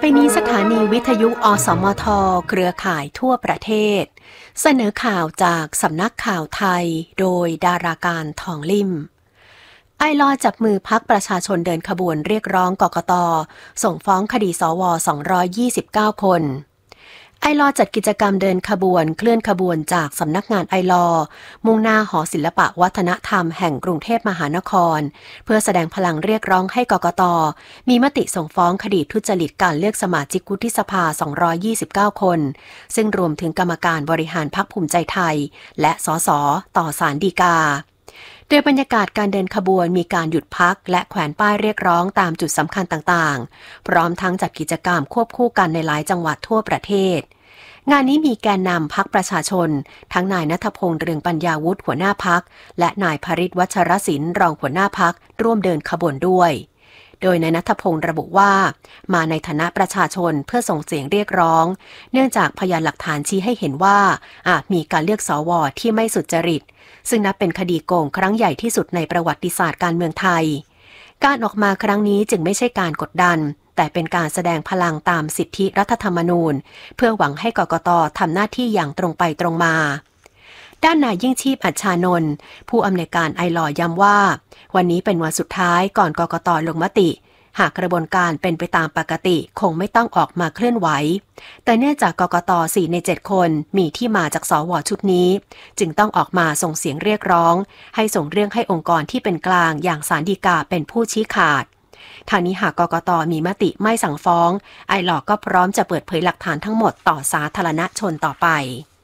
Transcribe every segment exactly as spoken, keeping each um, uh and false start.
ไปนี้สถานีวิทยุอสมทเครือข่ายทั่วประเทศเสนอข่าวจากสำนักข่าวไทยโดยดาราการทองลิ่มไอลอจับมือพรรคประชาชนเดินขบวนเรียกร้องกกต.ส่งฟ้องคดีสวสองร้อยยี่สิบเก้าคนไอลอจัดกิจกรรมเดินขบวนเคลื่อนขบวนจากสำนักงานไอลอมุ่งหน้าหอศิลปะวัฒนธรรมแห่งกรุงเทพมหานครเพื่อแสดงพลังเรียกร้องให้กกต.มีมติส่งฟ้องคดีทุจริตการเลือกสมาชิกวุฒิสภาสองร้อยยี่สิบเก้าคนซึ่งรวมถึงกรรมการบริหารพรรคภูมิใจไทยและสสต่อศาลฎีกาโดยบรรยากาศการเดินขบวนมีการหยุดพักและแขวนป้ายเรียกร้องตามจุดสำคัญต่างๆพร้อมทั้งจัดกิจกรรมควบคู่กันในหลายจังหวัดทั่วประเทศงานนี้มีแกนนำพรรคประชาชนทั้งนายณัฐพงษ์เรืองปัญญาวุฒิหัวหน้าพรรคและนายภริษฐ์วัชรศิลป์รองหัวหน้าพรรคร่วมเดินขบวนด้วยโดยนายณัฐพงษ์ระบุว่ามาในฐานะประชาชนเพื่อส่งเสียงเรียกร้องเนื่องจากพยานหลักฐานชี้ให้เห็นว่าอาจมีการเลือกสวที่ไม่สุจริตซึ่งนับเป็นคดีโกงครั้งใหญ่ที่สุดในประวัติศาสตร์การเมืองไทยการออกมาครั้งนี้จึงไม่ใช่การกดดันแต่เป็นการแสดงพลังตามสิทธิรัฐธรรมนูญเพื่อหวังให้กกต.ทำหน้าที่อย่างตรงไปตรงมาด้านนายยิ่งชีพอัชชานนท์ผู้อำนวยการไอลอย้ำว่าวันนี้เป็นวันสุดท้ายก่อนกกต.ลงมติหากกระบวนการเป็นไปตามปกติคงไม่ต้องออกมาเคลื่อนไหวแต่เนื่องจากกกต.สี่ในเจ็ดคนมีที่มาจากสวชุดนี้จึงต้องออกมาส่งเสียงเรียกร้องให้ส่งเรื่องให้องค์กรที่เป็นกลางอย่างศาลฎีกาเป็นผู้ชี้ขาดทางนี้หากกกต.มีมติไม่สั่งฟ้องไอลอก็พร้อมจะเปิดเผยหลักฐานทั้งหมดต่อสาธารณชนต่อไป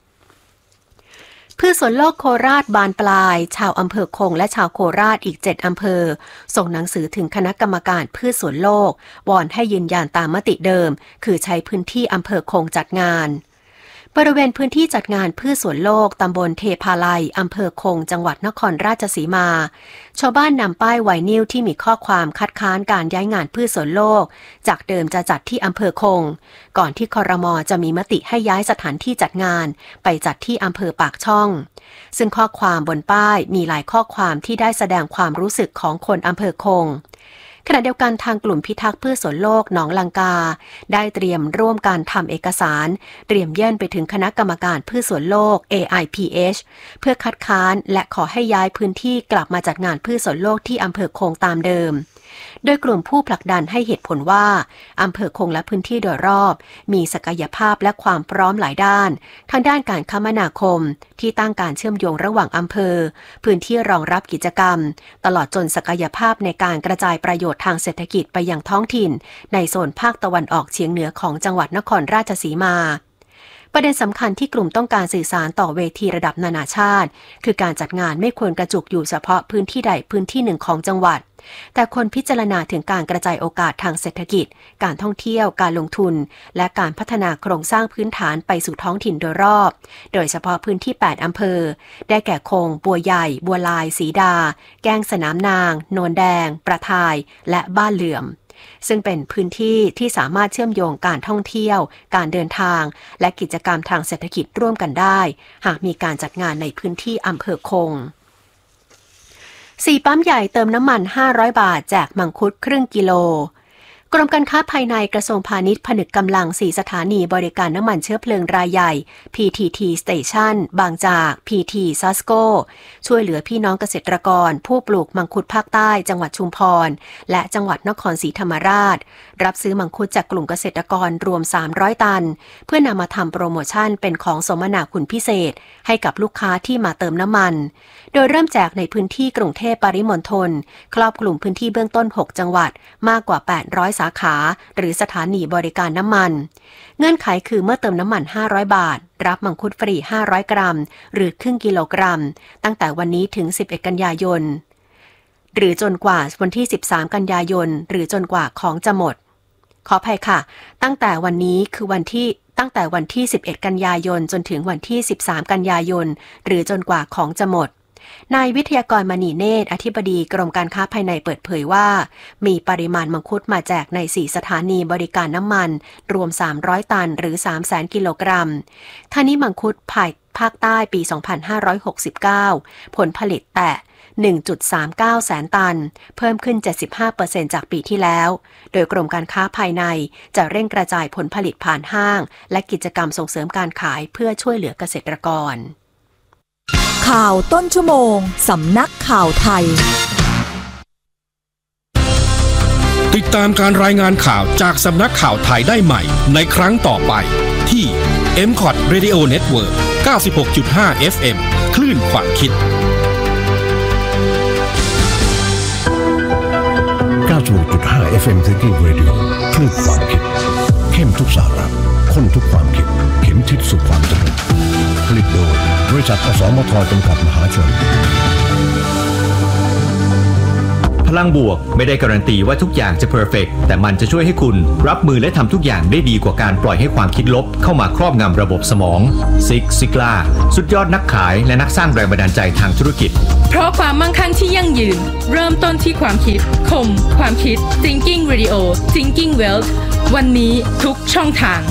พืชสวนโลกโคราชบานปลายชาวอำเภอคงและชาวโคราชอีกเจ็ดอำเภอส่งหนังสือถึงคณะกรรมการพืชสวนโลกวอนให้ยืนยันตามมติเดิมคือใช้พื้นที่อำเภอคงจัดงานบริเวณพื้นที่จัดงานพืชสวนโลกตำบลเทพาลัยอำเภอคงจังหวัดนครราชสีมาชาวบ้านนำป้ายไวนิลที่มีข้อความคัดค้านการย้ายงานพืชสวนโลกจากเดิมจะจัดที่อำเภอคงก่อนที่ครม.จะมีมติให้ย้ายสถานที่จัดงานไปจัดที่อำเภอปากช่องซึ่งข้อความบนป้ายมีหลายข้อความที่ได้แสดงความรู้สึกของคนอำเภอคงขณะเดียวกันทางกลุ่มพิทักษ์พืชสวนโลกหนองลังกาได้เตรียมร่วมการทำเอกสารเตรียมยื่นไปถึงคณะกรรมการพืชสวนโลก เอ ไอ พี เอช เพื่อคัดค้านและขอให้ย้ายพื้นที่กลับมาจัดงานพืชสวนโลกที่อำเภอคงตามเดิมโดยกลุ่มผู้ผลักดันให้เหตุผลว่าอำเภอคงและพื้นที่โดยรอบมีศักยภาพและความพร้อมหลายด้านทั้งด้านการคมนาคมที่ตั้งการเชื่อมโยงระหว่างอำเภอพื้นที่รองรับกิจกรรมตลอดจนศักยภาพในการกระจายประโยชน์ทางเศรษฐกิจไปยังท้องถิ่นในโซนภาคตะวันออกเฉียงเหนือของจังหวัดนครราชสีมาประเด็นสำคัญที่กลุ่มต้องการสื่อสารต่อเวทีระดับนานาชาติคือการจัดงานไม่ควรกระจุกอยู่เฉพาะพื้นที่ใดพื้นที่หนึ่งของจังหวัดแต่ควรพิจารณาถึงการกระจายโอกาสทางเศรษฐกิจการท่องเที่ยวการลงทุนและการพัฒนาโครงสร้างพื้นฐานไปสู่ท้องถิ่นโดยรอบโดยเฉพาะพื้นที่แปดอำเภอได้แก่คงบัวใหญ่บัวลายศรีดาแก้งสนามนางโนนแดงประทายและบ้านเหลื่อมซึ่งเป็นพื้นที่ที่สามารถเชื่อมโยงการท่องเที่ยวการเดินทางและกิจกรรมทางเศรษฐกิจร่วมกันได้หากมีการจัดงานในพื้นที่อำเภอคงสี่ปั๊มใหญ่เติมน้ำมันห้าร้อยบาทแจกมังคุดครึ่งกิโลกรมการค้าภายในกระทรวงพาณิชย์ผนึกกำลังสี่สถานีบริการน้ำมันเชื้อเพลิงรายใหญ่ พี ที ที Station บางจาก พี ที Sasco ช่วยเหลือพี่น้องเกษตรกรผู้ปลูกมังคุดภาคใต้จังหวัดชุมพรและจังหวัดนครศรีธรรมราชรับซื้อมังคุดจากกลุ่มเกษตรกรรวมสามร้อยตันเพื่อนำมาทำโปรโมชั่นเป็นของสมนาคุณพิเศษให้กับลูกค้าที่มาเติมน้ำมันโดยเริ่มแจกในพื้นที่กรุงเทพปริมณฑลครอบคลุมพื้นที่เบื้องต้นหกจังหวัดมากกว่าแปดร้อยสาขาหรือสถานีบริการน้ำมันเงื่อนไขคือเมื่อเติมน้ำมันห้าร้อยบาทรับมังคุดฟรีห้าร้อยกรัมหรือครึ่งกิโลกรัมตั้งแต่วันนี้ถึงสิบเอ็ดกันยายนหรือจนกว่าวันที่สิบสามกันยายนหรือจนกว่าของจะหมดขออภัยค่ะตั้งแต่วันนี้คือวันที่ตั้งแต่วันที่สิบเอ็ดกันยายนจนถึงวันที่สิบสามกันยายนหรือจนกว่าของจะหมดนายวิทยากรมณีเนตรอธิบดีกรมการค้าภายในเปิดเผยว่ามีปริมาณมังคุดมาแจกในสี่สถานีบริการน้ำมันรวมสามร้อยตันหรือ สามแสน กิโลกรัมท่านี้มังคุดภายภาคใต้ปีสองพันห้าร้อยหกสิบเก้าผลผลิตแตะหนึ่งจุดสามเก้า แสนตันเพิ่มขึ้น เจ็ดสิบห้าเปอร์เซ็นต์ จากปีที่แล้วโดยกรมการค้าภายในจะเร่งกระจายผลผลิตผ่านห้างและกิจกรรมส่งเสริมการขายเพื่อช่วยเหลือเกษตรกรข่าวต้นชั่วโมงสำนักข่าวไทยติดตามการรายงานข่าวจากสำนักข่าวไทยได้ใหม่ในครั้งต่อไปที่ เอ็ม คอท Radio Network เก้าสิบหกจุดห้า เอฟ เอ็ม คลื่นความคิดเก้าสิบหกจุดห้า เอฟ เอ็ม Thinking Radio คลื่นความคิดเข้มทุกสาระข้นทุกความคิดเข็มทิศสู่ความสำเร็จผลิตโดยบริษัทอสมทจำกัดมหาชนพลังบวกไม่ได้การันตีว่าทุกอย่างจะเพอร์เฟกต์แต่มันจะช่วยให้คุณรับมือและทำทุกอย่างได้ดีกว่าการปล่อยให้ความคิดลบเข้ามาครอบงำระบบสมองซิกซิกล่าสุดยอดนักขายและนักสร้างแรงบันดาลใจทางธุรกิจเพราะความมั่งคั่งที่ยั่งยืนเริ่มต้นที่ความคิดคมความคิด Thinking Radio Thinking Wealth วันนี้ทุกช่องทาง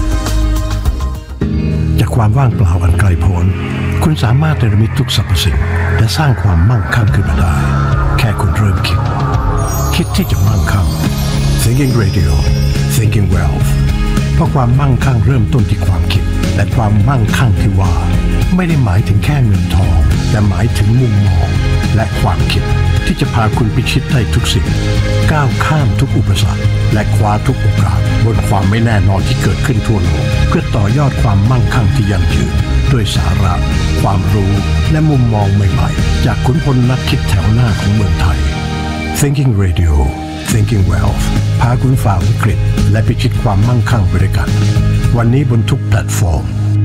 จากความว่างเปล่าอันไกลโพ้นคุณสามารถเนรมิตทุกสรรพสิ่งและสร้างความมั่งคั่งขึ้นมาได้แค่คุณเริ่มคิดคิดที่จะมั่งคั่ง Thinking Radio Thinking Wealth เพราะความมั่งคั่งเริ่มต้นที่ความคิดและความมั่งคั่งที่ว่าไม่ได้หมายถึงแค่เงินทองแต่หมายถึงมุมมองและความคิดที่จะพาคุณพิชิตได้ทุกสิ่งก้าวข้ามทุกอุปสรรคและคว้าทุกโอกาสบนความไม่แน่นอนที่เกิดขึ้นทั่วโลกเพื่อต่อยอดความมั่งคั่งที่ยั่งยืนด้วยสาระความรู้และมุมมองใหม่ๆจากขุนพลนักคิดแถวหน้าของเมืองไทย Thinking Radio Thinking Wealth พาคุณฝ่าวิกฤตและพิชิตความมั่งคั่งไปด้วยกันวันนี้บนทุกแพลตฟอร์ม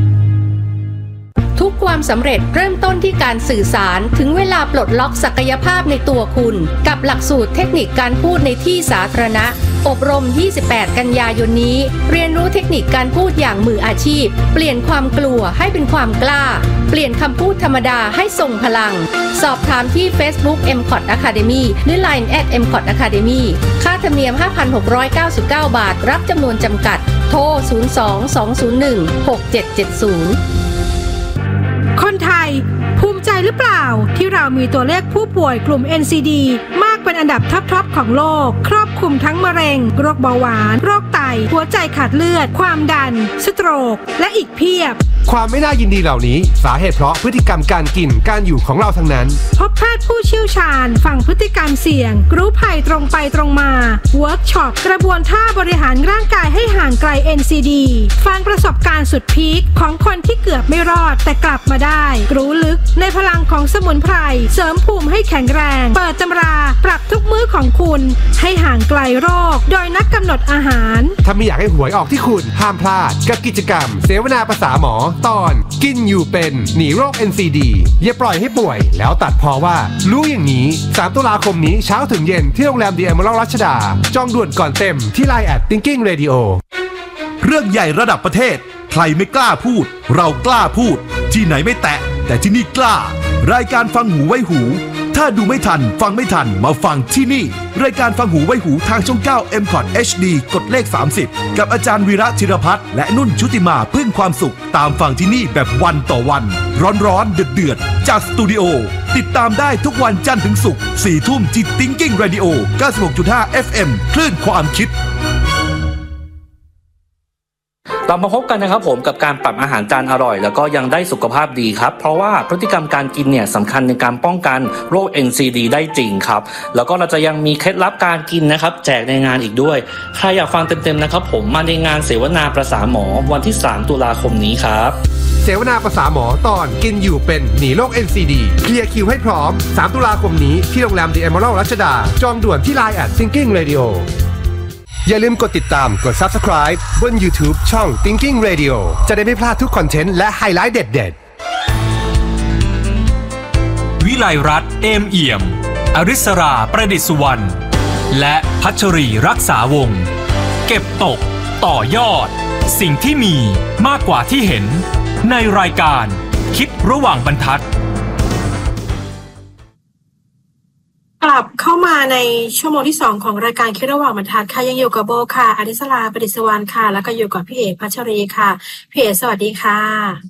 ทุกความสำเร็จเริ่มต้นที่การสื่อสารถึงเวลาปลดล็อกศักยภาพในตัวคุณกับหลักสูตรเทคนิคการพูดในที่สาธารณะอบรมยี่สิบแปดกันยายนนี้เรียนรู้เทคนิคการพูดอย่างมืออาชีพเปลี่ยนความกลัวให้เป็นความกล้าเปลี่ยนคำพูดธรรมดาให้ทรงพลังสอบถามที่ Facebook เอ็ม คอท Academy หรือ ไลน์ แอท เอ็ม คอท Academy ค่าธรรมเนียม ห้าพันหกร้อยเก้าสิบเก้า บาทรับจำนวนจำกัดโทรศูนย์ สอง สอง ศูนย์ หนึ่ง หก เจ็ด เจ็ด ศูนย์คนไทยภูมิใจหรือเปล่าที่เรามีตัวเลขผู้ป่วยกลุ่ม เอ็น ซี ดี มากเป็นอันดับท็อปๆของโลกครอบคลุมทั้งมะเร็งโรคเบาหวานโรคไตหัวใจขาดเลือดความดันสโตรกและอีกเพียบความไม่น่ายินดีเหล่านี้สาเหตุเพราะพฤติกรรมการกินการอยู่ของเราทั้งนั้นพบแพทย์ผู้เชี่ยวชาญฟังพฤติกรรมเสี่ยงรู้ภัยตรงไปตรงมาเวิร์กช็อปกระบวนท่าบริหารร่างกายให้ห่างไกล เอ็น ซี ดี ฟังประสบการณ์สุดพีคของคนที่เกือบไม่รอดแต่กลับมาได้รู้ลึกในพลังของสมุนไพรเสริมภูมิให้แข็งแรงเปิดตำราปรับทุกมื้อของคุณให้ห่างไกลโรคโดยนักกำหนดอาหารถ้าไม่อยากให้หวยออกที่คุณห้ามพลาดกับกิจกรรมเสวนาภาษาหมอตอนกินอยู่เป็นหนีโรค เอ็น ซี ดี อย่าปล่อยให้ป่วยแล้วตัดพอว่ารู้อย่างนี้สามตุลาคมนี้เช้าถึงเย็นที่โรงแรม The Emerald รัชดาจองด่วนก่อนเต็มที่ ไลน์ แอท Thinking Radio เรื่องใหญ่ระดับประเทศใครไม่กล้าพูดเรากล้าพูดที่ไหนไม่แตะแต่ที่นี่กล้ารายการฟังหูไว้หูถ้าดูไม่ทันฟังไม่ทันมาฟังที่นี่รายการฟังหูไว้หูทางช่องเก้า เอ็ม คอท เอช ดี กดเลขสามสิบกับอาจารย์วีระธีรพัฒน์และนุ่นชุติมาพึ่งความสุขตามฟังที่นี่แบบวันต่อวันร้อนๆเดือดๆจากสตูดิโอติดตามได้ทุกวันจันทร์ถึงศุกร์สี่ทุ่มที่ Thinking Radio เก้าสิบหกจุดห้า เอฟ เอ็ม คลื่นความคิดเรามาพบกันนะครับผมกับการปรับอาหารจานอร่อยแล้วก็ยังได้สุขภาพดีครับเพราะว่าพฤติกรรมการกินเนี่ยสำคัญในการป้องกันโรค เอ็น ซี ดี ได้จริงครับแล้วก็เราจะยังมีเคล็ดลับการกินนะครับแจกในงานอีกด้วยใครอยากฟังเต็มๆนะครับผมมาในงานเสวนาภาษาหมอวันที่สามตุลาคมนี้ครับเสวนาภาษาหมอตอนกินอยู่เป็นหนีโรค เอ็น ซี ดี เคลียร์คิวให้พร้อมสามตุลาคมนี้ที่โรงแรม The Emerald รัชดาจองด่วนที่ ไลน์ แอท Thinking Radioอย่าลืมกดติดตามกด Subscribe บน YouTube ช่อง Thinking Radio จะได้ไม่พลาดทุกคอนเทนต์และไฮไลท์เด็ดๆวิไลรัตน์เอมเอี่ยมอริศราประดิษฐ์สุวรรณและพัชรีรักษาวงศ์เก็บตกต่อยอดสิ่งที่มีมากกว่าที่เห็นในรายการคิดระหว่างบรรทัดกลับเข้ามาในชั่วโมงที่สองของรายการคิดระหว่างบรรทัดค่ะยังอยู่กับโบค่ะอริศราประดิษฐ์สุวรรณค่ะแล้วก็อยู่กับพี่เอกพัชรีค่ะพี่เอกสวัสดีค่ะ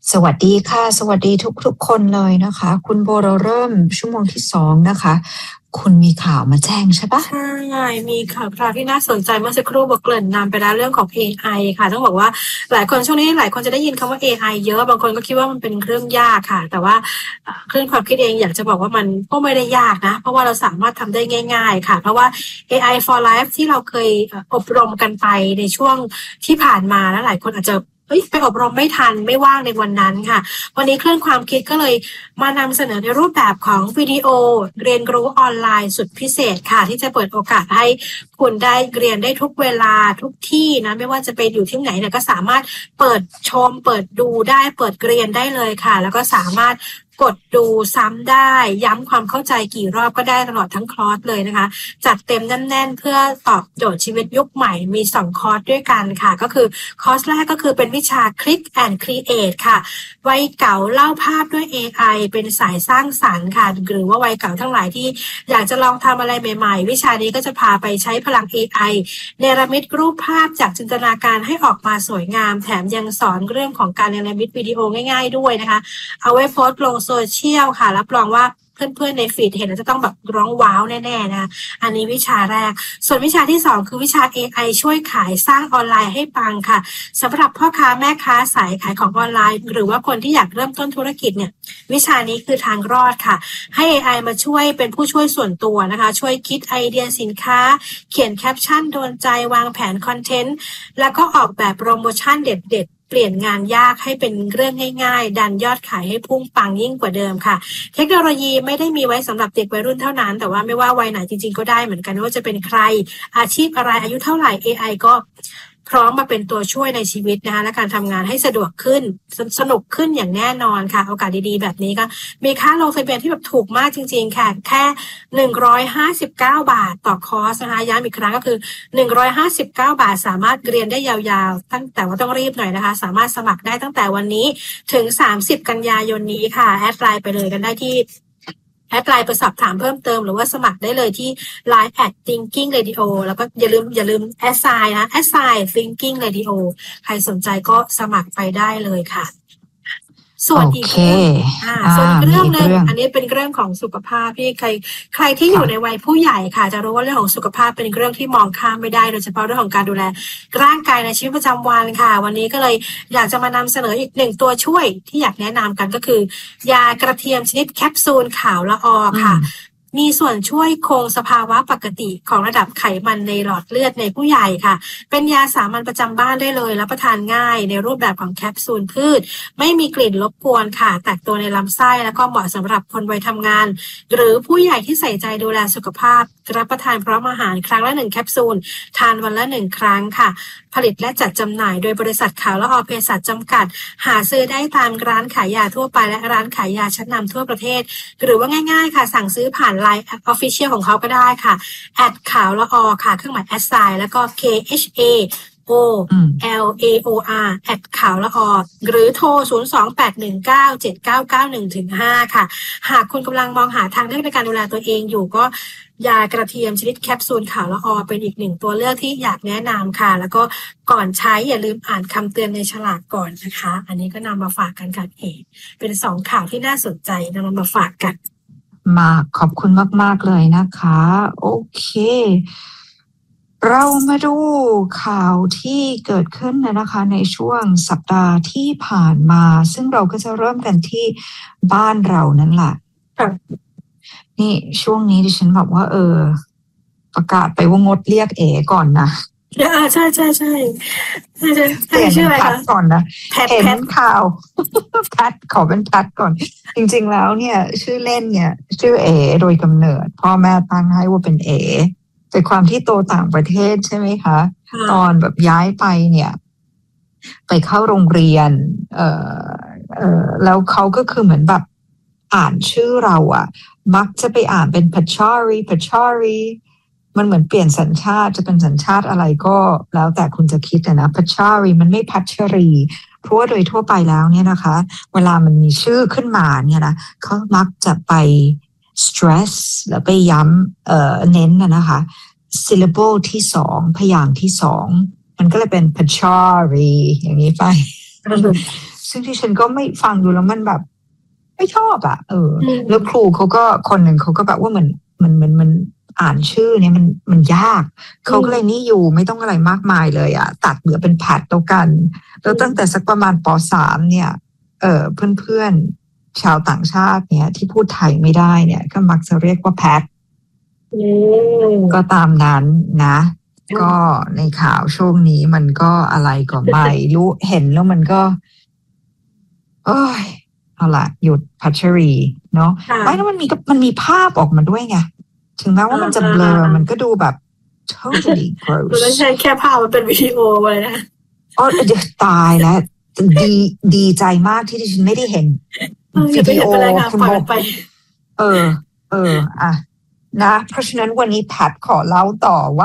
สวัสดีค่ะสวัสดีทุกๆคนเลยนะคะคุณโบเราเริ่มชั่วโมงที่สองนะคะคุณมีข่าวมาแจ้งใช่ปะใช่มีข่าวคราวที่น่าสนใจเมื่อสักครู่บอกเกริ่นนำไปแล้วเรื่องของ เอ ไอ ค่ะต้องบอกว่าหลายคนช่วงนี้หลายคนจะได้ยินคำว่า เอ ไอ เยอะบางคนก็คิดว่ามันเป็นเรื่องยากค่ะแต่ว่าเครื่องความคิดเองอยากจะบอกว่ามันก็ไม่ได้ยากนะเพราะว่าเราสามารถทำได้ง่ายๆค่ะเพราะว่า เอ ไอ for Life ที่เราเคยอบรมกันไปในช่วงที่ผ่านมาแล้วหลายคนอาจจะไปอบรมไม่ทันไม่ว่างในวันนั้นค่ะวันนี้เครื่องความคิดก็เลยมานำเสนอในรูปแบบของวิดีโอเรียนรู้ออนไลน์สุดพิเศษค่ะที่จะเปิดโอกาสให้คุณได้เรียนได้ทุกเวลาทุกที่นะไม่ว่าจะไปอยู่ที่ไหนเนี่ยก็สามารถเปิดชมเปิดดูได้เปิดเรียนได้เลยค่ะแล้วก็สามารถกดดูซ้ำได้ย้ำความเข้าใจกี่รอบก็ได้ตลอดทั้งคอร์สเลยนะคะจัดเต็มแน่นๆเพื่อตอบโจทย์ชีวิตยุคใหม่มีสองคอร์สด้วยกันค่ะก็คือคอร์สแรกก็คือเป็นวิชา Click and Create ค่ะวัยเก่าเล่าภาพด้วย เอ ไอ เป็นสายสร้างสรรค์ค่ะหรือว่าวัยเก่าทั้งหลายที่อยากจะลองทำอะไรใหม่ๆวิชานี้ก็จะพาไปใช้พลัง เอ ไอ เนรมิตรูปภาพจากจินตนาการให้ออกมาสวยงามแถมยังสอนเรื่องของการเนรมิตวิดีโอง่ายๆด้วยนะคะเอาไว้โพสต์ลงโซเชียลค่ะรับรองว่าเพื่อนๆในฟีดเห็นแล้วจะต้องแบบร้องว้าวแน่ๆนะอันนี้วิชาแรกส่วนวิชาที่สองคือวิชา เอ ไอ ช่วยขายสร้างออนไลน์ให้ปังค่ะสำหรับพ่อค้าแม่ค้าสายขายของออนไลน์หรือว่าคนที่อยากเริ่มต้นธุรกิจเนี่ยวิชานี้คือทางรอดค่ะให้ เอ ไอ มาช่วยเป็นผู้ช่วยส่วนตัวนะคะช่วยคิดไอเดียสินค้าเขียนแคปชั่นโดนใจวางแผนคอนเทนต์แล้วก็ออกแบบโปรโมชั่นเด็ดๆเปลี่ยนงานยากให้เป็นเรื่องง่ายๆดันยอดขายให้พุ่งปังยิ่งกว่าเดิมค่ะเทคโนโลยีไม่ได้มีไว้สำหรับเด็กวัยรุ่นเท่านั้นแต่ว่าไม่ว่าวัยไหนจริงๆก็ได้เหมือนกันว่าจะเป็นใครอาชีพอะไรอายุเท่าไหร่ เอ ไอ ก็พร้อมมาเป็นตัวช่วยในชีวิตนะคะและการทำงานให้สะดวกขึ้นสนุกขึ้นอย่างแน่นอนค่ะโอกาสดีๆแบบนี้ก็มีค่าลงทะเบียนที่แบบถูกมากจริงๆค่ะแค่หนึ่งร้อยห้าสิบเก้าบาทต่อคอร์สนะคะย้ำอีกครั้งก็คือหนึ่งร้อยห้าสิบเก้าบาทสามารถเรียนได้ยาวๆตั้งแต่ว่าต้องรีบหน่อยนะคะสามารถสมัครได้ตั้งแต่วันนี้ถึงสามสิบกันยายนนี้ค่ะแอดไลน์ไปเลยกันได้ที่แอดไลน์ไปสอบถามเพิ่มเติมหรือว่าสมัครได้เลยที่ ไลน์ แอท thinking radio แล้วก็อย่าลืมอย่าลืมแอดไซน์นะแอดไซน์ thinking radio ใครสนใจก็สมัครไปได้เลยค่ะส่วนอีกเรื่องอ่าส่วนอีกเรื่องนึงอันนี้เป็นเรื่องของสุขภาพพี่ใครใครที่อยู่ในวัยผู้ใหญ่ค่ะจะรู้ว่าเรื่องของสุขภาพเป็นเรื่องที่มองข้ามไม่ได้โดยเฉพาะเรื่องของการดูแลร่างกายในชีวิตประจำวันค่ะวันนี้ก็เลยอยากจะมานำเสนออีกหนึ่งตัวช่วยที่อยากแนะนำกันก็คือยากระเทียมชนิดแคปซูลขาวละออค่ะมีส่วนช่วยคงสภาวะปกติของระดับไขมันในหลอดเลือดในผู้ใหญ่ค่ะเป็นยาสามัญประจำบ้านได้เลยรับประทานง่ายในรูปแบบของแคปซูลพืชไม่มีกลิ่นรบกวนค่ะแตกตัวในลำไส้แล้วก็เหมาะสำหรับคนวัยทำงานหรือผู้ใหญ่ที่ใส่ใจดูแลสุขภาพรับประทานพร้อมอาหารครั้งละหนึ่งแคปซูลทานวันละหนึ่งครั้งค่ะผลิตและจัดจำหน่ายโดยบริษัทขาวละออเภสัชจำกัดหาซื้อได้ตามร้านขายยาทั่วไปและร้านขายยาชั้นนำทั่วประเทศหรือว่าง่ายๆค่ะสั่งซื้อผ่านไลน์ Official ของเขาก็ได้ค่ะแอดขาวละออค่ะเครื่องหมายแอดไซน์แล้วก็ K H A O L A O R แอดขาวละออหรือโทรศูนย์ สอง แปด หนึ่ง เก้า เจ็ด เก้า เก้า หนึ่ง ถึง ห้าค่ะหากคุณกำลังมองหาทางเลือกในการดูแลตัวเองอยู่ก็ยากระเทียมชนิดแคปซูลขาวละออเป็นอีกหนึ่งตัวเลือกที่อยากแนะนำค่ะแล้วก็ก่อนใช้อย่าลืมอ่านคำเตือนในฉลากก่อนนะคะอันนี้ก็นำมาฝากกันค่ะเองเป็นสองข่าวที่น่าสนใจนำมาฝากกันมาขอบคุณมากๆเลยนะคะโอเคเรามาดูข่าวที่เกิดขึ้นนะคะในช่วงสัปดาห์ที่ผ่านมาซึ่งเราก็จะเริ่มกันที่บ้านเรานั่นแหละนี่ช่วงนี้ดิฉันบอกว่าเออประกาศไปว่างดเรียกเอก่อนนะอ่าใช่ใช่ใช่ใช่ใช่เปลี่ยนเป็นแพทก่อนนะเห็นข่าวแพทขอเป็นแพทก่อนจริงๆแล้วเนี่ยชื่อเล่นเนี่ยชื่อเอโดยกำเนิดพ่อแม่ตั้งให้ว่าเป็นเอแต่ความที่โตต่างประเทศใช่ไหมคะตอนแบบย้ายไปเนี่ยไปเข้าโรงเรียนเอ่อเอ่อแล้วเขาก็คือเหมือนแบบอ่านชื่อเราอะมักจะไปอ่านเป็นพัชรีพัชรีมันเหมือนเปลี่ยนสัญชาติจะเป็นสัญชาติอะไรก็แล้วแต่คุณจะคิดนะพัชรีมันไม่พัชรีเพราะว่าโดยทั่วไปแล้วเนี่ยนะคะเวลามันมีชื่อขึ้นมาเนี่ยนะเขามักจะไป stress แล้วไปย้ำเอ่อเน้นนะนะคะ syllable ที่สองพยางค์ที่สองมันก็เลยเป็นพัชรีอย่างนี้ไปซึ่งที่ฉันก็ไม่ฟังดูแล้วมันแบบไม่ชอบอ่ะเออแล้วครูเขาก็คนหนึ่งเขาก็แบบว่าเหมือนมันมันมันอ่านชื่อเนี่ยมันมันยากเขาก็เลยนี่อยู่ไม่ต้องอะไรมากมายเลยอ่ะตัดเหลือเป็นแพทแล้วกันแล้วตั้งแต่สักประมาณป.สาม เนี่ยเออเพื่อนๆชาวต่างชาติเนี่ยที่พูดไทยไม่ได้เนี่ยก็มักจะเรียกว่าแพทก็ตามนั้นนะก็ในข่าวช่วงนี้มันก็อะไรก็ไม่รู้เห็นแล้วมันก็เอ้ยเอาล่ะหยุดพัชรีเนาะไม่แล้วมันมีมันมีภาพออกมาด้วยไงถึงแม้ว่ามันจะเบลอมันก็ดูแบบ totally gross มันไม่ใช่แค่ภาพมันเป็นวิดีโอเลยนะอ๋อเดี๋ยวตายแล้วดีดีใจมากที่ดิฉันไม่ได้เห็นวิดีโอคุณบอกเออเอออ่ะนะเพราะฉะนั้นวันนี้แพทขอเล่าต่อว่า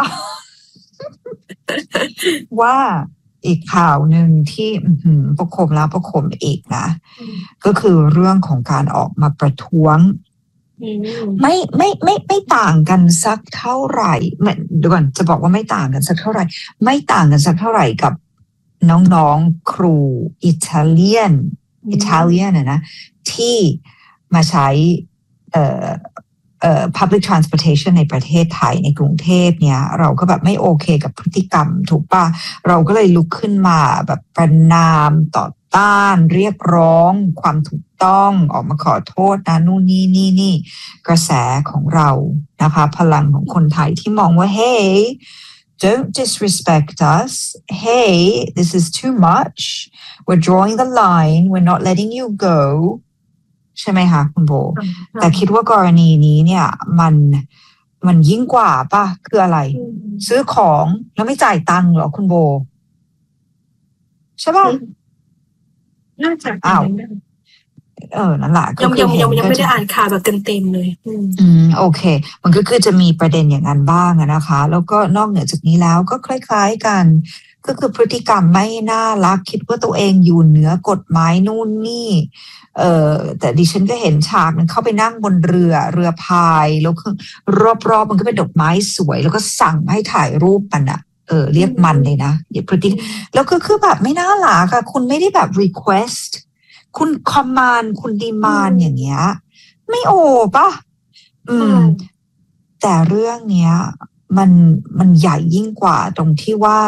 ว่าอีกข่าวหนึ่งที่ประคมแล้วประคมอีกนะก็คือเรื่องของการออกมาประท้วงไม่ไม่ไม่ไม่ต่างกันสักเท่าไหร่เดี๋ยวก่อนจะบอกว่าไม่ต่างกันสักเท่าไหร่ไม่ต่างกันสักเท่าไหร่กับน้องๆครูอิตาเลียนอิตาเลียนนะที่มาใช้เอ่อเอ่อ public transportation ในประเทศไทยในกรุงเทพเนี่ยเราก็แบบไม่โอเคกับพฤติกรรมถูกป่ะเราก็เลยลุกขึ้นมาแบบประณามต่อต้านเรียกร้องความถูกต้องออกมาขอโทษนะนู่นนี่นี่นี่กระแสของเรานะคะพลังของคนไทยที่มองว่า hey don't disrespect us hey this is too much we're drawing the line we're not letting you goใช่ไหมคะคุณโบแต่คิดว่ากรณีนี้เนี่ยมันมันยิ่งกว่าป่ะคืออะไรซื้อของแล้วไม่จ่ายตังค์เหรอคุณโบใช่ป่ะน่าจะอ้าวเออนั่นแหละยังยังยังยังไม่ได้อ่านข่าวแบบเต็มๆเลยอืมโอเคมันก็คือจะมีประเด็นอย่างนั้นบ้างนะคะแล้วก็นอกเหนือจากนี้แล้วก็คล้ายๆกันก็คือพฤติกรรมไม่น่ารักคิดว่าตัวเองอยู่เหนือกฎหมายนู่นนี่เอ่อแต่ดิฉันก็เห็นฉากมันเข้าไปนั่งบนเรือเรือพายแล้วคือรอบๆมันก็เป็นดอกไม้สวยแล้วก็สั่งให้ถ่ายรูปมันอะเออเรียกมันเลยนะอย่าพฤติแล้วก็คือแบบไม่น่ารักอะคุณไม่ได้แบบ request คุณ command คุณ demand อย่างเงี้ยไม่โอ้ป่ะอืมแต่เรื่องเนี้ยมันมันใหญ่ยิ่งกว่าตรงที่ว่า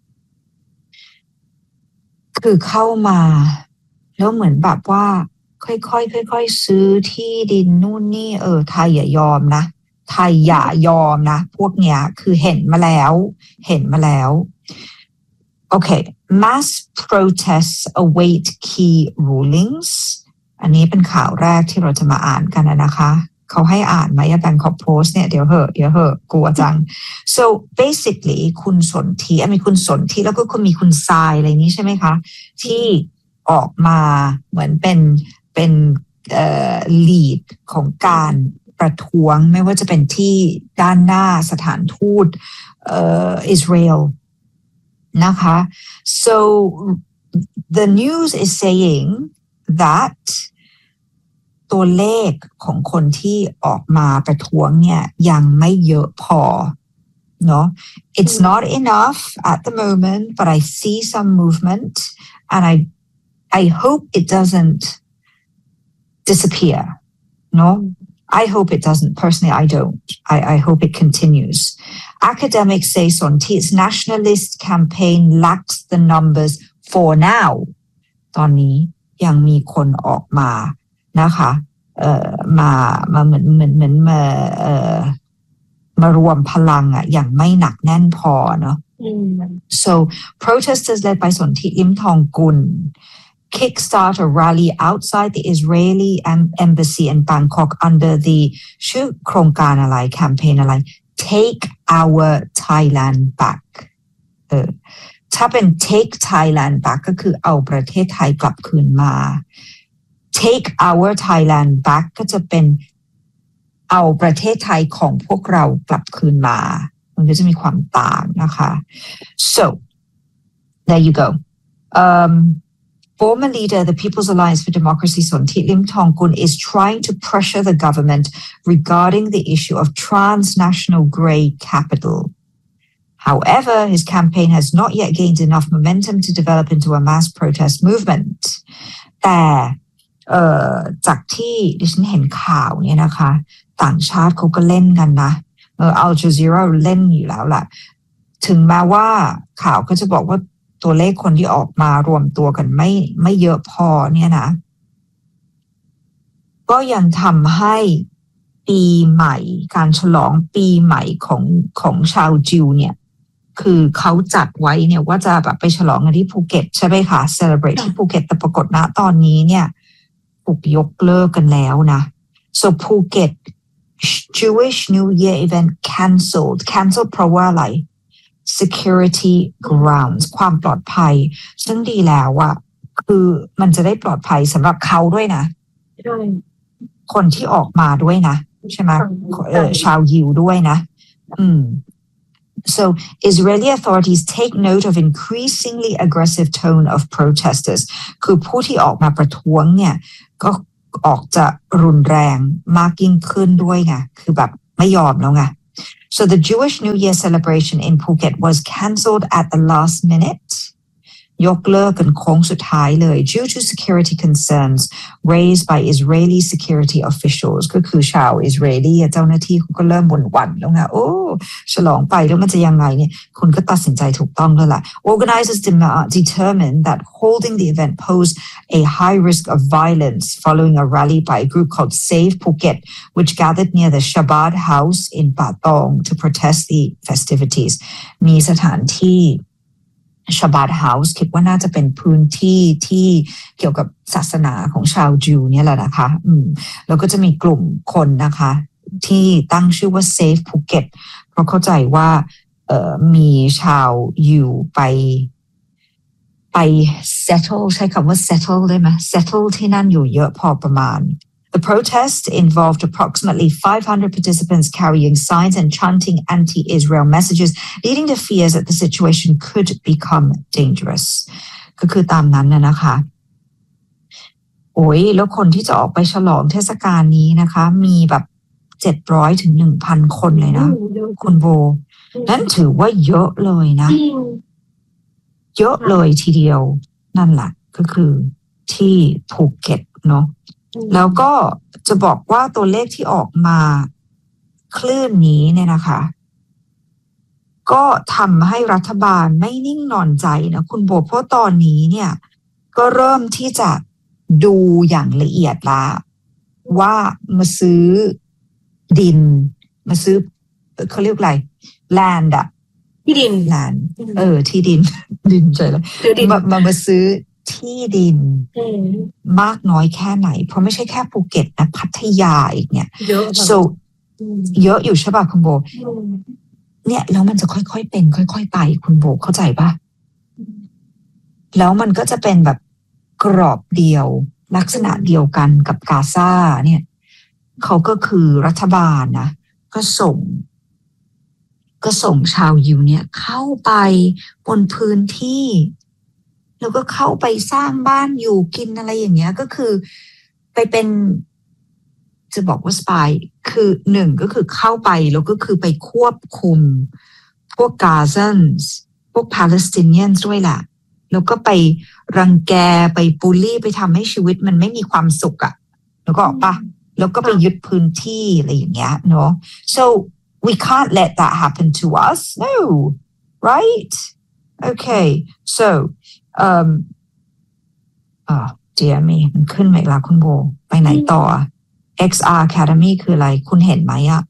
คือเข้ามาแล้วเหมือนแบบว่าค่อยๆค่อยๆซื้อที่ดินนู่นนี่เออไทยอย่ายอมนะไทยอย่ายอมนะพวกเนี้ยคือเห็นมาแล้วเห็นมาแล้วโอเค mass protests await key rulings อันนี้เป็นข่าวแรกที่เราจะมาอ่านกันนะคะเขาให้อ่านไหมอะ Bangkok Post เนี่ยเดี๋ยวเหอะเดี๋ยวเหอะกลัวจัง so basically คุณสนธิมีคุณสนธิแล้วก็คุณมีคุณทรายอะไรนี้ใช่ไหมคะที่ออกมาเหมือนเป็นเป็นเอ่อ lead ของการประท้วงไม่ว่าจะเป็นที่ด้านหน้าสถานทูตเอ่ออิสราเอลนะคะ so the news is saying that ตัวเลขของคนที่ออกมาประท้วงเนี่ยยังไม่เยอะพอเนาะ it's not enough at the moment but I see some movement and I I hope it doesn't disappear no I hope it doesn't personally I don't I I hope it continues academics say Sonti's nationalist campaign lacks the numbers for now ตอนนี้ยังมีคนออกมานะคะเอ่อมามาเหมือนเหมือนเหมือนมาเอ่อมารวมพลังอ่ะอย่างไม่หนักแน่นพอเนาะ so protesters led by Sonti Limthongkul kickstart a rally outside the Israeli embassy in Bangkok under the ชื่อโครงการอะไรแคมเปญอะไร Take Our Thailand Back เออถ้าเป็น Take Thailand Back ก็คือเอาประเทศไทยกลับคืนมา Take Our Thailand Back ก็จะเป็นเอาประเทศไทยของพวกเรากลับคืนมามันก็จะมีความต่างนะคะ so there you go um Former leader of the People's Alliance for Democracy, Sonthi Limthongkul, is trying to pressure the government regarding the issue of transnational grey capital. However, his campaign has not yet gained enough momentum to develop into a mass protest movement. แต่เอ่อจากที่ดิฉันเห็นข่าวเนี่ยนะคะต่างชาติเขาก็เล่นกันนะเออ Al Jazeera เล่นอยู่แล้วล่ะถึงแม้ว่าข่าวก็จะบอกว่าตัวเลขคนที่ออกมารวมตัวกันไม่ไม่เยอะพอเนี่ยนะก็ยังทำให้ปีใหม่การฉลองปีใหม่ของของชาวจิวเนี่ยคือเขาจัดไว้เนี่ยว่าจะแบบไปฉลองกันที่ภูเก็ตใช่ไหมคะ celebrate ที่ภูเก็ตแต่ปรากฏณตอนนี้เนี่ยถูกยกเลิกกันแล้วนะ so Phuket Jewish New Year event cancelled cancelled เพราะว่าอะไร security grounds ความปลอดภัยซึ่งดีแล้วอะคือมันจะได้ปลอดภัยสำหรับเขาด้วยนะคนที่ออกมาด้วยนะใช่ไหมเออชาวยิวด้วยนะอืม so Israeli authorities take note of increasingly aggressive tone of protesters คือผู้ที่ออกมาประท้วงเนี่ยก็ออกจะรุนแรงมากยิ่งขึ้นด้วยไงคือแบบไม่ยอมแล้วไง so the Jewish New Year celebration in Phuket was cancelled at the last minuteยกเลิกกันโค้งสุดท้ายเลย due to security concerns raised by Israeli security officials ก็คือชาวอิสราเอลีเจ้าหน้าที่เขาก็เริ่มบ่นหวั่นแล้วไงโอ้ฉลองไปแล้วมันจะยังไงเนี่ยคุณก็ตัดสินใจถูกต้องแล้วล่ะ Organizers determined that holding the event posed a high risk of violence following a rally by a group called Save Phuket which gathered near the Shabad House in Patong to protest the festivities มีสถานที่Shabbat House คิดว่าน่าจะเป็นพื้นที่ที่เกี่ยวกับศาสนาของชาวจิวเนี่ยแหละนะคะอืมแล้วก็จะมีกลุ่มคนนะคะที่ตั้งชื่อว่า Save Phuket เพราะเข้าใจว่าเอ่อมีชาวยิวไปไป settle ใช้คำว่า settle ได้ไหม settle ที่นั่นอยู่เยอะพอประมาณThe protest involved approximately five hundred participants carrying signs and chanting anti-Israel messages, leading to fears that the situation could become dangerous. ก็คือตามนั้นนะนะคะโอ้ยแล้วคนที่จะออกไปฉลองเทศกาลนี้นะคะมีแบบเจ็ดร้อยถึงหนึ่งพันคนเลยนะคุณโบนั่นถือว่าเยอะเลยนะเยอะเลยทีเดียวนั่นแหละก็คือที่ภูเก็ตเนาะแล้วก็จะบอกว่าตัวเลขที่ออกมาคลื่นนี้เนี่ยนะคะก็ทำให้รัฐบาลไม่นิ่งนอนใจนะคุณโบเพราะตอนนี้เนี่ยก็เริ่มที่จะดูอย่างละเอียดละว่ามาซื้อดินมาซื้อเขาเรียกอะไร land อะที่ดิน land เออที่ดินดินใจแล้วมามามาซื้อที่ดินมากน้อยแค่ไหนเพราะไม่ใช่แค่ภูเก็ตนะพัทยาอีกเนี่ยเยอะ so เยอะอยู่ใช่ป่ะคุณโบเนี่ยแล้วมันจะค่อยๆเป็นค่อยๆไปคุณโบเข้าใจป่ะแล้วมันก็จะเป็นแบบกรอบเดียวลักษณะเดียวกันกับกาซาเนี่ยเขาก็คือรัฐบาลนะก็ส่งก็ส่งชาวยิวเนี่ยเข้าไปบนพื้นที่แล้วก็เข้าไปสร้างบ้านอยู่กินอะไรอย่างเงี้ยก็คือไปเป็นจะบอกว่าสปายคือหนึ่งก็คือเข้าไปแล้วก็คือไปควบคุมพวกกาซันส์พวกปาเลสไตเนียนด้วยแหละแล้วก็ไปรังแกไปบูลลี่ไปทำให้ชีวิตมันไม่มีความสุขอะแล้วก็ปะแล้วก็ไปยึดพื้นที่อะไรอย่างเงี้ยเนาะ so we can't let that happen to us no right okay so um อ่า dear me มันขึ้นไหมล่ะคุณโบไปไหนต่อ เอ็กซ์ อาร์ Academy คืออะไรคุณเห็นไหมอะ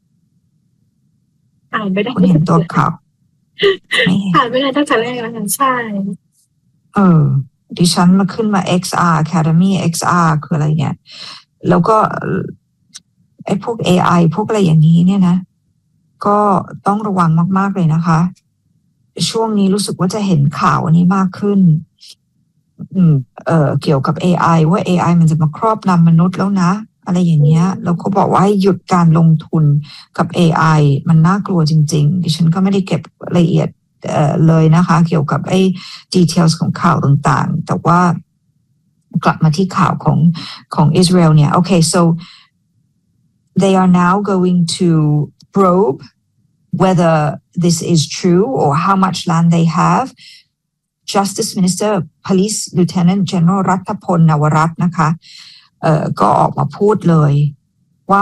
อ่านไม่ได้คุณเห็นตัวข่าวอ่านไม่ได้ตั้งแต่แรกแล้วกันใช่เออดิฉันมาขึ้นมา เอ็กซ์ อาร์ Academy เอ็กซ์ อาร์ คืออะไรเนี่ยแล้วก็ไอ้พวก เอ ไอ พวกอะไรอย่างนี้เนี่ยนะก็ต้องระวังมากๆเลยนะคะช่วงนี้รู้สึกว่าจะเห็นข่าวอันนี้มากขึ้นอืมเอ่อเกี่ยวกับ เอ ไอ ว่า เอ ไอ มันจะมาครอบงำมนุษย์แล้วนะอะไรอย่างเงี้ยแล้วเขาบอกว่าให้หยุดการลงทุนกับ เอ ไอ มันน่ากลัวจริงๆดิฉันก็ไม่ได้เก็บรายละเอียดเอ่อเลยนะคะเกี่ยวกับไอ้ details ของข่าวต่างๆแต่ว่ากลับมาที่ข่าวของของอิสราเอลเนี่ยโอเค so they are now going to probe whether this is true or how much land they have. Justice Minister Police Lieutenant General รัฐพล นวรัตน์นะคะเอ่อก็ออกมาพูดเลยว่า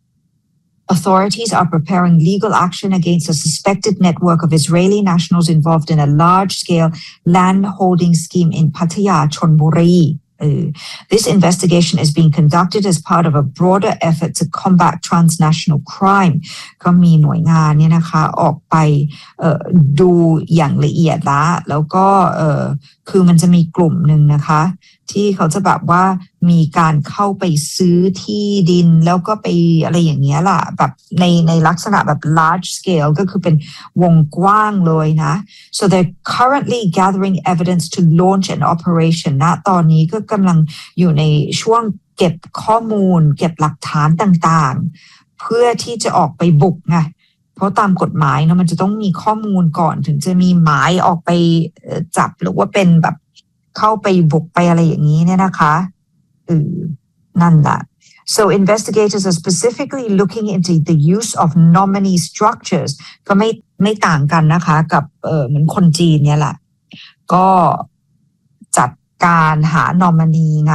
authorities are preparing legal action against a suspected network of Israeli nationals involved in a large-scale land holding scheme in Pattaya, Chonburi. Uh, this investigation is being conducted as part of a broader effort to combat transnational crime. ก็มีหน่วยงานเนี่ยนะคะออกไปเอ่อดูอย่างละเอียดละแล้วก็เอ่อคือมันจะมีกลุ่มหนึ่งนะคะที่เขาจะแบบว่ามีการเข้าไปซื้อที่ดินแล้วก็ไปอะไรอย่างเงี้ยล่ะแบบในในลักษณะแบบ large scale ก็คือเป็นวงกว้างเลยนะ so they're currently gathering evidence to launch an operation ณตอนนี้ก็กำลังอยู่ในช่วงเก็บข้อมูลเก็บหลักฐานต่างๆเพื่อที่จะออกไปบุกไงเพราะตามกฎหมายเนาะมันจะต้องมีข้อมูลก่อนถึงจะมีหมายออกไปจับหรือว่าเป็นแบบเข้าไปบุกไปอะไรอย่างนี้เนี่ยนะคะเออนั่นแหละ so investigators are specifically looking into the use of nominee structures ก็ไม่ไม่ต่างกันนะคะกับเออเหมือนคนจีนเนี่ยแหละก็จัดการหานอมินีไง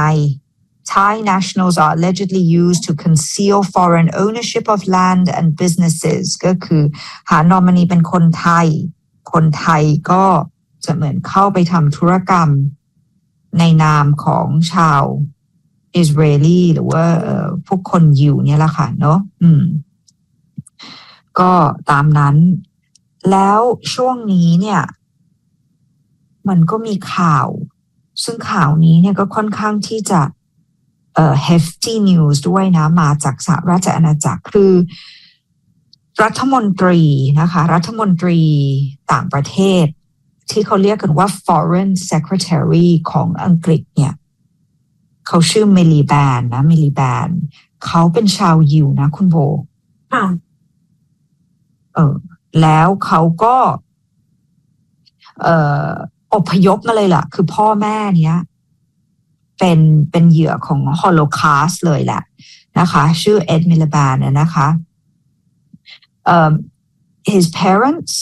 Thai nationals are allegedly used to conceal foreign ownership of land and businesses ก็คือหานอมินีเป็นคนไทยคนไทยก็จะเหมือนเข้าไปทำธุรกรรมในนามของชาวอิสราเอลีหรือว่าพวกคนยิวเนี่ยแหละค่ะเนาะอืมก็ตามนั้นแล้วช่วงนี้เนี่ยมันก็มีข่าวซึ่งข่าวนี้เนี่ยก็ค่อนข้างที่จะเอ่อ hefty news ด้วยนะมาจากสหราชอาณาจักรคือรัฐมนตรีนะคะรัฐมนตรีต่างประเทศที่เขาเรียกกันว่า foreign secretary ของอังกฤษเนี่ยเขาชื่อเมลีแบนนะเมลีแบนเขาเป็นชาวยิวนะคุณโบค่ะเออแล้วเขาก็เอ่ออพยพมาเลยล่ะคือพ่อแม่เนี้ยเป็นเป็นเหยื่อของฮอโลคอสต์เลยแหละนะคะชื่อเอ็ดมิลแบนนะคะเอ่อ his parents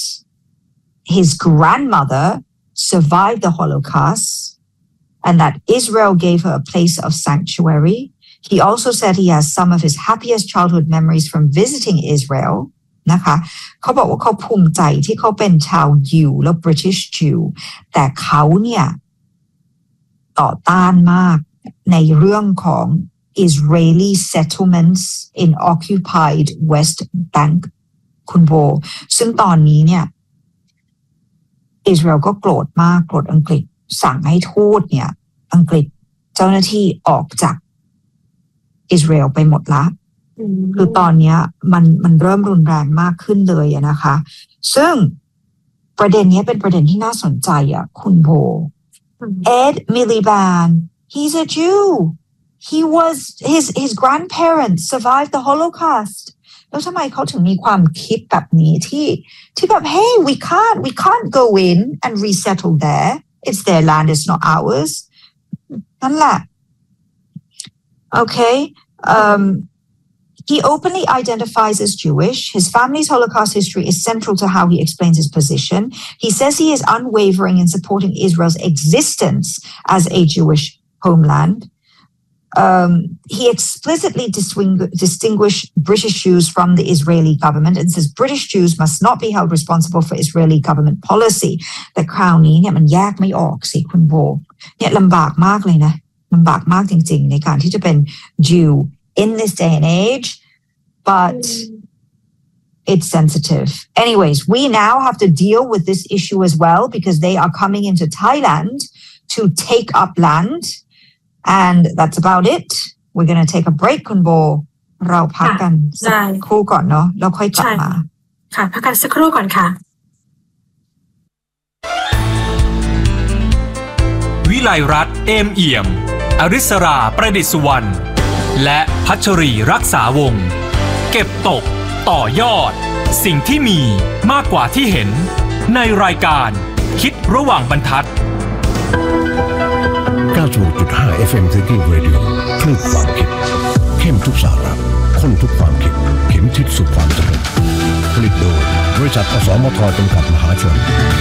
his grandmother survived the Holocaust and that Israel gave her a place of sanctuary. He also said he has some of his happiest childhood memories from visiting Israel. นะคะเขาบอกว่าเขาภูมิใจที่เขาเป็นชาวยิวและ British Jew แต่เขาเนี่ยต่อต้านมากในเรื่องของ Israeli settlements in occupied West Bank คุณโบซึ่งตอนนี้เนี่ยอิสราเอลก็โกรธมากโกรธอังกฤษสั่งให้ทูตเนี่ยอังกฤษเจ้าหน้าที่ออกจากอิสราเอลไปหมดละคือตอนนี้มันมันเริ่มรุนแรงมากขึ้นเลยนะคะซึ่งประเด็นนี้เป็นประเด็นที่น่าสนใจอ่ะคุณโบ Ed Miliband he's a Jew he was his his grandparents survived the Holocaustแล้วทำไมเขาถึงมีความคิดแบบนี้ที่ที่แบบ hey we can't we can't go in and resettle there it's their land it's not ours นั่นแหละ okay um he openly identifies as Jewish. His family's Holocaust history is central to how he explains his position. He says he is unwavering in supporting Israel's existence as a Jewish homeland. Um, he explicitly distingu- distinguished British Jews from the Israeli government and says British Jews must not be held responsible for Israeli government policy. แต่คราวนี้เนี่ยมันแยกไม่ออกสิคุณโบเนี่ยลำบากมากเลยนะลำบากมากจริงๆในการที่จะเป็น Jew in this day and age, but it's sensitive. Anyways, we now have to deal with this issue as well because they are coming into Thailand to take up land. And that's about it. We're going to take a break คุณโบเราพักกันสักครู่ก่อนเนาะแล้วค่อยกลับมาค่ะพักกันสักครู่ก่อนค่ะวิไลรัตน์เอมเอี่ยมอริสราประดิษฐ์สุวรรณและพัชรีรักษาวงศ์เก็บตกต่อยอดสิ่งที่มีมากกว่าที่เห็นในรายการคิดระหว่างบรรทัดเก้าสิบหกจุดห้า เอฟ เอ็ม Thinking Radio คลื่นความคิดเข้มทุกสาระข้นทุกความคิดเข็มทิศสู่ความสำเร็จผลิตโดยบริษัทอสมทจำกัดมหาชน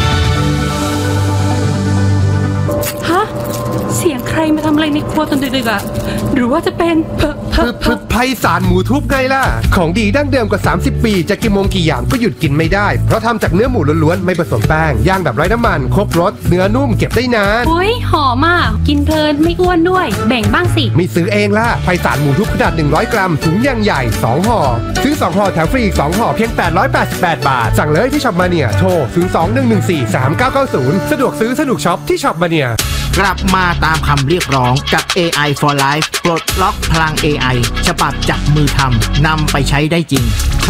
ฮะเสียงใครมาทำอะไรในครัวตอนดึกๆอ่ะหรือว่าจะเป็นพึบไพศาลหมูทุบไงล่ะของดีดั้งเดิมกว่าสามสิบปีจะกี่โมงกี่อย่างก็หยุดกินไม่ได้เพราะทำจากเนื้อหมูล้วนๆไม่ผสมแป้งย่างแบบไร้น้ำมันครบรสเนื้อนุ่มเก็บได้นานโอ้ยหอมอ่ะกินเพลินไม่อ้วนด้วยแบ่งบ้างสิไม่ซื้อเองล่ะไพศาลหมูทุบขนาดหนึ่งร้อยกรัมถุงยางใหญ่สองห่อซื้อสองห่อแถมฟรีอีกสองห่อเพียงแปดร้อยแปดสิบแปดบาทสั่งเลยที่ช็อปมาเนียโทรศูนย์ สอง หนึ่ง หนึ่ง สี่ สาม เก้า เก้า ศูนย์สะดวกซื้อสะดวกช็อปที่ช็อปมาเนียกลับมาตามคำเรียกร้องกับ เอ ไอ for Life ปลดล็อกพลัง เอ ไอ ฉบับจับมือทำนำไปใช้ได้จริง